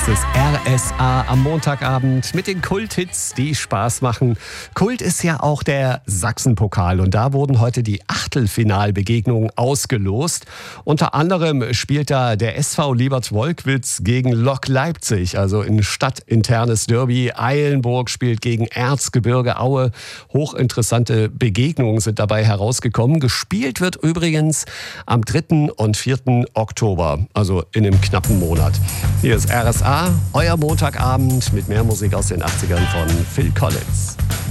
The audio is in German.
ist es RSA am Montagabend mit den Kulthits, die Spaß machen. Kult ist ja auch der Sachsenpokal und da wurden heute die Achtelfinalbegegnungen ausgelost. Unter anderem spielt da der SV Liebert-Wolkwitz gegen Lok Leipzig, also ein stadtinternes Derby. Eilenburg spielt gegen Erzgebirge Aue. Hochinteressante Begegnungen sind dabei herausgekommen. Gespielt wird übrigens am 3. und 4. Oktober, also in einem knappen Monat. Hier ist RSA, euer Montagabend mit mehr Musik aus den 80ern von Phil Collins.